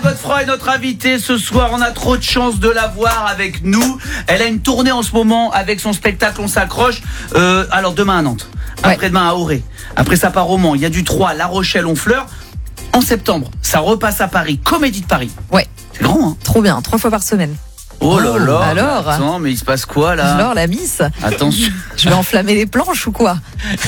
Godefroy est notre invitée ce soir, on a trop de chance de la voir avec nous. Elle a une tournée en ce moment avec son spectacle On s'accroche. Alors demain à Nantes, après-demain à Auray, après ça part au Mans, il y a du 3, La Rochelle, Honfleur. En septembre, ça repasse à Paris, Comédie de Paris. Ouais. C'est grand, hein. Trop bien, 3 fois par semaine. Oh là là. Alors attends, mais il se passe quoi là? Alors la Miss. Attention. Je vais enflammer les planches ou quoi?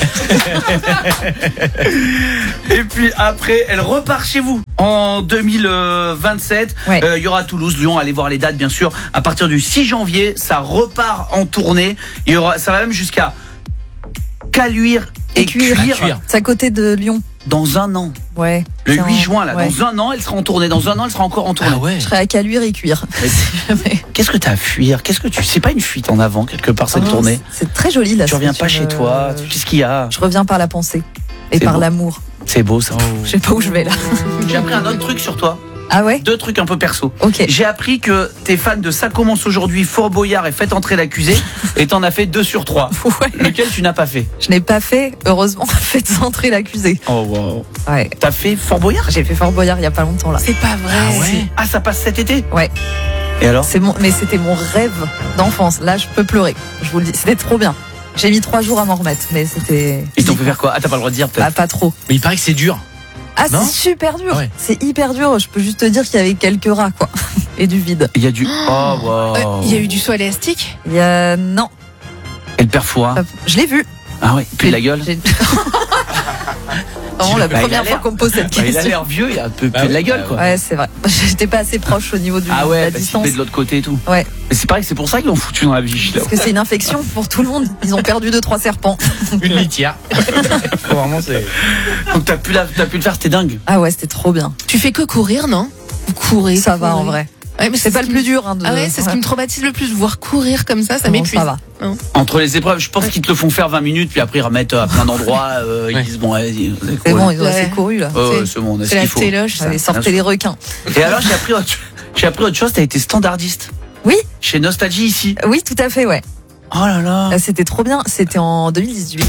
Et puis après, elle repart chez vous en 2027. Ouais. Il y aura Toulouse, Lyon. Allez voir les dates, bien sûr. À partir du 6 janvier, ça repart en tournée. Il y aura, ça va même jusqu'à Caluire et Cuire. C'est à côté de Lyon. Dans un an. Ouais. Le 8 juin, là. Ouais. Dans un an, elle sera en tournée. Dans un an, elle sera encore en tournée. Ah ouais. Je serai à Caluire et Cuire. Qu'est-ce que t'as à fuir? Qu'est-ce que tu... C'est pas une fuite en avant, quelque part, cette tournée? C'est très joli là. Tu reviens pas chez toi. Qu'est-ce qu'il y a? Je reviens par la pensée. Et C'est par beau. l'amour. C'est beau, ça. Je sais pas où je vais là. J'ai appris un autre truc sur toi. Ah ouais? 2 trucs un peu perso. Ok. J'ai appris que t'es fan de Ça commence aujourd'hui, Fort Boyard et Faites entrer l'accusé. Et t'en as fait 2 sur 3. Ouais. Lequel tu n'as pas fait? Je n'ai pas fait, heureusement, faites entrer l'accusé. Oh wow. Ouais. T'as fait Fort Boyard? J'ai fait Fort Boyard il y a pas longtemps là. C'est pas vrai. Ah ouais. Ah, ça passe cet été? Ouais. Et alors? Mais c'était mon rêve d'enfance. Là, je peux pleurer. Je vous le dis. C'était trop bien. J'ai mis 3 jours à m'en remettre, mais c'était. Ils t'ont fait faire quoi? Ah, t'as pas le droit de dire peut-être? Bah, pas trop. Mais il paraît que c'est dur. Ah, Non, c'est super dur. Ouais. C'est hyper dur. Je peux juste te dire qu'il y avait quelques rats, quoi. Et du vide. Il y a du. Oh wow. Il y a eu du saut élastique. Il y a. Non. Et le père Fouras? Je l'ai vu. Ah ouais. Puis la gueule? J'ai- Vraiment, la Bah, il a première l'air- fois qu'on me pose cette Bah, il a question. l'air vieux, il a un peu Bah plus de la oui, gueule bah quoi. Ouais, c'est vrai. J'étais pas assez proche au niveau de Ah la ouais, parce qu'il distance. était de l'autre côté et tout. Ouais. Mais c'est pareil, c'est pour ça qu'ils l'ont foutu dans la vigie là. Parce que c'est une infection pour tout le monde. Ils ont perdu 2-3 serpents. Une litière. Vraiment, c'est. Donc t'as pu le faire, c'était dingue. Ah ouais, c'était trop bien. Tu fais que courir, non? Vous courez. Ça va en courez. vrai. Ouais, mais C'est pas le plus dur. Hein, de... Ah ouais, c'est ce qui me traumatise le plus. Voir courir comme ça Bon, m'épuise. ça va. Entre les épreuves, je pense qu'ils te le font faire 20 minutes, puis après ils remettent à plein d'endroits. Ils Ouais. disent bon, allez, C'est bon, ils ont Ouais. assez couru là. c'est bon, on a ce C'est la qu'il faut. téloche, ça. Allez, sortez les requins. Et alors j'ai appris autre chose, t'as été standardiste. Oui. Chez Nostalgie ici. Oui, tout à fait, ouais. Oh là là. C'était trop bien. C'était en 2018.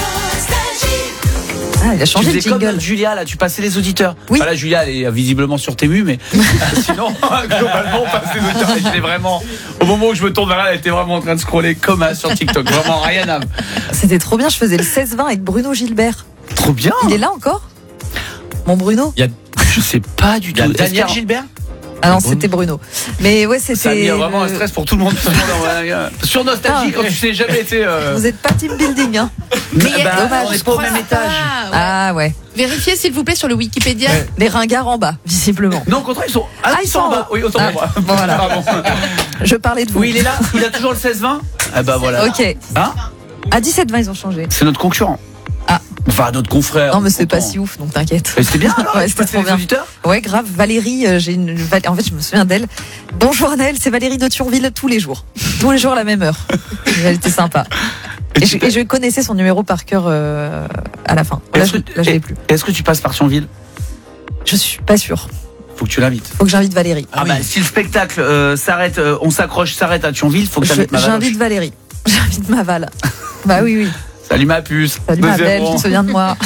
Ah, il a Tu changé le faisais comme jingle. notre Julia là, tu passais les auditeurs. Oui. Enfin, là Julia elle est visiblement sur tes mus, mais sinon globalement on passe les auditeurs. Elle était vraiment au moment où je me tourne vers elle, elle était vraiment en train de scroller comme sur TikTok, vraiment rien à. C'était trop bien. Je faisais le 16-20 avec Bruno Gilbert. Trop bien. Il est là encore? Mon Bruno? Je sais pas du Il y a tout. Daniel Est-ce Gilbert. Ah non, Bruno. c'était Bruno. Mais ouais, c'était. Ça a mis vraiment un stress pour tout le monde. Sur Nostalgie, Ah, quand tu sais jamais été. Vous êtes pas team building, hein? Mais dommage. on n'est pas au même étage. Ah ouais. Vérifiez s'il vous plaît sur le Wikipédia. Ouais. Les ringards en bas, visiblement. Non, au contraire, ils sont. Ah, ils sont en bas. Oui, autant pour moi. voilà. Pardon. Je parlais de vous. Oui, il est là. Il a toujours le 16-20. Ah bah voilà. Ok. Hein? À 17-20, ils ont changé. C'est notre concurrent. Ah. Enfin, notre confrère. Non, mais c'est pas Autant. si ouf, donc t'inquiète. Mais c'était bien alors. Ouais, tu c'était passais trop les bien. auditeurs. Ouais, grave. Valérie, en fait, je me souviens d'elle. Bonjour Annelle, c'est Valérie de Thionville tous les jours. Tous les jours à la même heure. Elle était sympa. Et je connaissais son numéro par cœur à la fin. Là, je l'avais plus. Est-ce que tu passes par Thionville? Je suis pas sûre. Faut que tu l'invites. Faut que j'invite Valérie. Ah bah si le spectacle s'arrête, on s'accroche, s'arrête à Thionville, faut que t'invites ma J'invite Valérie. J'invite ma Val. Bah oui, oui. Salut ma puce. Salut ma De belle, zéro. tu te souviens de moi.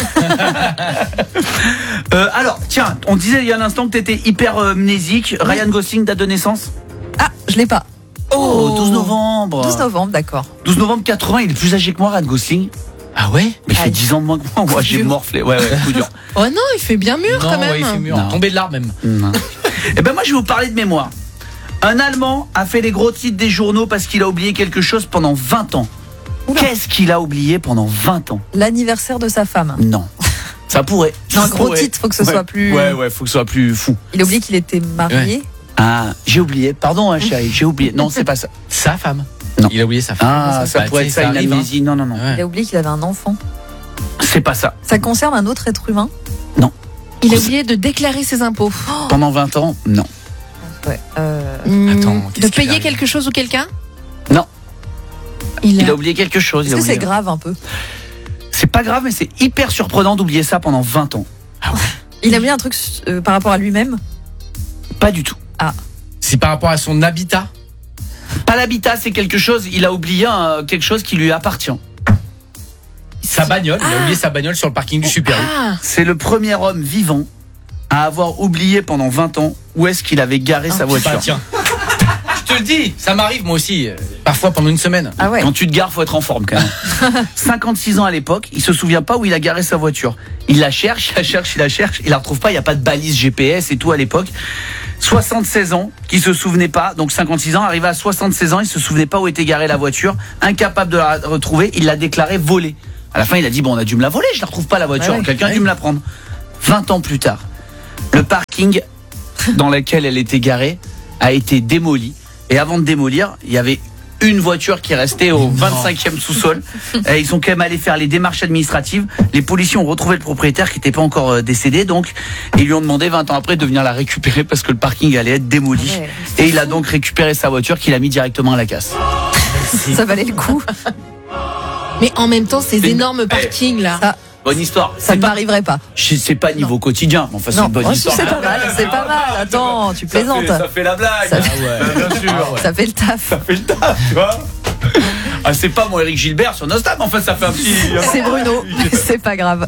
Alors, tiens, on disait il y a un instant que t'étais hyper mnésique. Ryan Gosling, date de naissance? Ah, je l'ai pas. Oh, 12 novembre. 12 novembre, d'accord. 12 novembre 80, il est plus âgé que moi, Ryan Gosling. Ah ouais. Mais il fait Aïe. 10 ans de moins que moi. Moi, j'ai dur. morflé. Ouais, coup dur. Oh non, il fait bien mûr Non, quand même. ouais, il fait mûr. Non. Tombé de l'arbre même. Eh ben moi, je vais vous parler de mémoire. Un Allemand a fait les gros titres des journaux parce qu'il a oublié quelque chose pendant 20 ans. Oula. Qu'est-ce qu'il a oublié pendant 20 ans? L'anniversaire de sa femme. Non. Ça pourrait. Non, un Ça gros pourrait. titre, faut que ce Ouais. soit plus. Ouais, faut que ce soit plus fou. Il a oublié qu'il était marié. Ah, j'ai oublié. Pardon, hein, chérie, j'ai oublié. Non, c'est pas ça. Sa femme. Non. Il a oublié sa femme. Ah, ça Bah, pourrait tu être sais, ça, une arrive, hein. amnésie. Non, non, non. Il Ouais. a oublié qu'il avait un enfant. C'est pas ça. Ça concerne un autre être humain. Il a oublié de déclarer ses impôts. Pendant 20 ans, non. Ouais. Attends, De qu'est-ce qu'il payer arrive quelque chose ou quelqu'un? Non. Il Il a... a oublié quelque chose. Est-ce que c'est grave un peu? C'est pas grave, mais c'est hyper surprenant d'oublier ça pendant 20 ans. Il a oublié un truc par rapport à lui-même. Pas du tout. C'est par rapport à son habitat. Pas l'habitat, c'est quelque chose. Il a oublié quelque chose qui lui appartient. Sa bagnole. Il a oublié sa bagnole sur le parking du Super U. Ah, C'est le premier homme vivant à avoir oublié pendant 20 ans où est-ce qu'il avait garé sa voiture. Bah, tiens. Je te le dis, ça m'arrive moi aussi, parfois pendant une semaine. Ah ouais. Quand tu te gares, faut être en forme quand même. 56 ans à l'époque, il se souvient pas où il a garé sa voiture. Il la cherche, il la retrouve pas, il y a pas de balise GPS et tout à l'époque. 76 ans, qui se souvenait pas, donc 56 ans, arrivé à 76 ans, il se souvenait pas où était garée la voiture, incapable de la retrouver, il l'a déclaré volée. À la fin, il a dit bon, on a dû me la voler, je la retrouve pas la voiture, quelqu'un a dû me la prendre. 20 ans plus tard, le parking dans lequel elle était garée a été démoli. Et avant de démolir, il y avait une voiture qui restait au 25e sous-sol. Et ils sont quand même allés faire les démarches administratives. Les policiers ont retrouvé le propriétaire qui n'était pas encore décédé, donc ils lui ont demandé 20 ans après de venir la récupérer parce que le parking allait être démoli. Ouais, et il a donc récupéré sa voiture qu'il a mis directement à la casse. Ça valait le coup. Mais en même temps, ces énormes parkings là. Ça, Bonne histoire. ça ne m'arriverait pas. C'est pas niveau quotidien, mais enfin c'est Non, une bonne histoire. c'est pas mal, c'est pas mal. Attends, tu plaisantes. Ça fait la blague. Ça- Bien sûr. Ça fait le taf. Ça fait le taf, tu vois. Ah, c'est pas mon Eric Gilbert sur Nostam, en fait, ça fait un petit. C'est Bruno, c'est pas grave.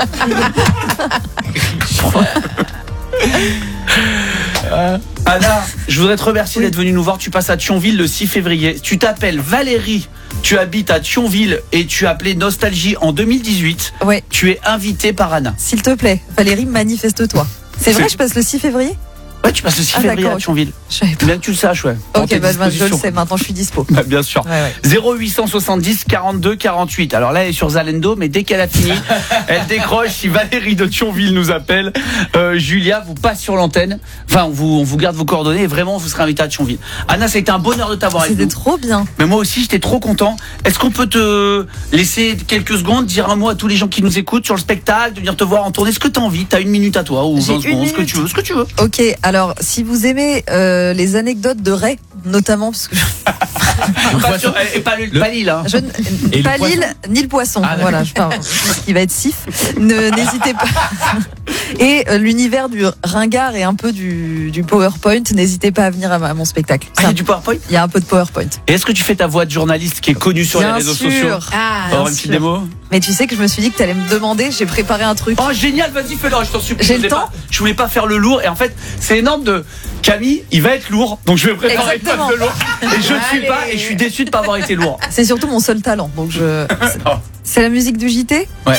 Anna, je voudrais te remercier d'être venue nous voir. Tu passes à Thionville le 6 février. Tu t'appelles Valérie, tu habites à Thionville et tu as appelé Nostalgie en 2018. Ouais, Tu es invitée par Anna. s'il te plaît, Valérie, manifeste-toi. C'est vrai, je passe le 6 février? Ouais, tu passes le 6 Ah, février d'accord, à Thionville. Je savais pas. Bien que tu le saches, ouais. Prends Ok, tes bah, je le dispositions. sais, maintenant je suis dispo. Bah, bien sûr. Ouais, 0870 42 48. Alors là, elle est sur Zalendo, mais dès qu'elle a fini, elle décroche. Si Valérie de Thionville nous appelle, Julia vous passe sur l'antenne. Enfin, on vous garde vos coordonnées et vraiment, vous serez invité à Thionville. Anna, ça a été un bonheur de t'avoir avec C'était nous. trop bien. Mais moi aussi, j'étais trop content. Est-ce qu'on peut te laisser quelques secondes, dire un mot à tous les gens qui nous écoutent sur le spectacle, de venir te voir en tournée? Est-ce que tu as envie? Tu as une minute à toi ou J'ai 20 secondes, une ce que tu veux, ce que tu veux. Ok, alors si vous aimez les anecdotes de Ray, notamment parce que Pas sur- et pas Lille, hein. je, Et pas le l'île ni le poisson. Ah, voilà, je pense qu'il va être sif. N'hésitez pas. Et l'univers du ringard et un peu du PowerPoint, n'hésitez pas à venir à mon spectacle. Ah, il y a du PowerPoint. Il y a un peu de PowerPoint. Et est-ce que tu fais ta voix de journaliste qui est connue sur Bien les réseaux sûr. sociaux? Ah, Alors, bien une petite sûr. démo. Mais tu sais que je me suis dit que tu allais me demander, j'ai préparé un truc. Oh génial, vas-y fais-le, je t'en supplie. J'ai Je le voulais temps pas- Je voulais pas faire le lourd et en fait c'est énorme de Camille, il va être lourd, donc je vais préparer une Exactement. phase de lourd et je ne suis Allez. pas et je suis déçu de pas avoir été lourd. C'est surtout mon seul talent. Donc Oh. c'est la musique du JT? Ouais.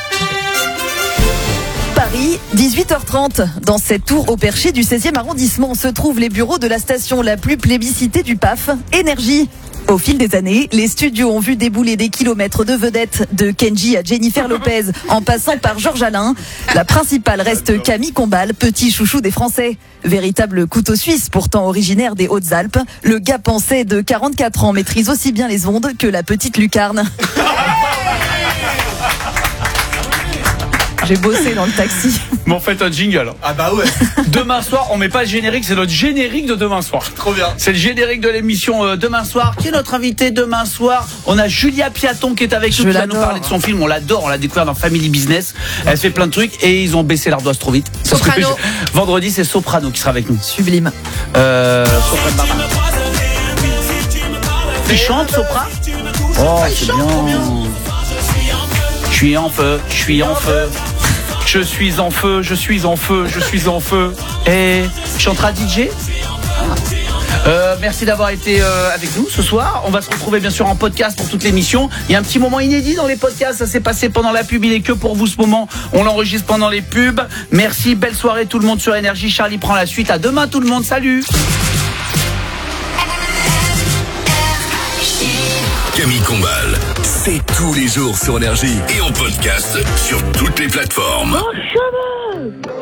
Paris, 18h30. Dans cette tour au perché du 16e arrondissement se trouvent les bureaux de la station la plus plébiscitée du PAF, Énergie. Au fil des années, les studios ont vu débouler des kilomètres de vedettes, de Kenji à Jennifer Lopez, en passant par Georges Alain. La principale reste Camille Combal, petit chouchou des Français. Véritable couteau suisse, pourtant originaire des Hautes-Alpes, le gars pensé de 44 ans maîtrise aussi bien les ondes que la petite lucarne. J'ai bossé dans le taxi. Bon, faites un jingle. Ah bah ouais. Demain soir, on met pas le générique, c'est notre générique de demain soir. Trop bien. C'est le générique de l'émission demain soir. Qui est notre invité demain soir? On a Julia Piaton qui est avec nous, Je qui va nous l'adore. parler de son film. On l'adore, on l'a découvert dans Family Business. Elle fait plein de trucs et ils ont baissé l'ardoise trop vite. Soprano. Vendredi, c'est Soprano qui sera avec nous. Sublime. Soprano. Il chante Sopra? Oh, c'est bien. Je suis en feu, je suis en feu. Je suis en feu, je suis en feu, je suis en feu. Et je chantera DJ. Merci d'avoir été avec nous ce soir. On va se retrouver bien sûr en podcast pour toute l'émission. Il y a un petit moment inédit dans les podcasts. Ça s'est passé pendant la pub. Il est que pour vous ce moment. On l'enregistre pendant les pubs. Merci. Belle soirée tout le monde sur Énergie. Charlie prend la suite. À demain tout le monde. Salut. Camille Combal, c'est tous les jours sur Énergie et en podcast sur toutes les plateformes.